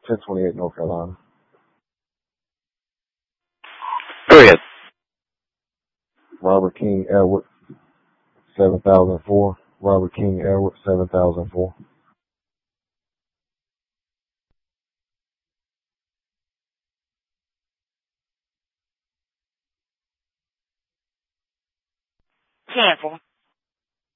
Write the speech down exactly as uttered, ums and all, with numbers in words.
ten twenty-eight North Carolina. Go ahead. Robert King Edward, seven thousand four. Robert King Edward, seven thousand four. Cancel.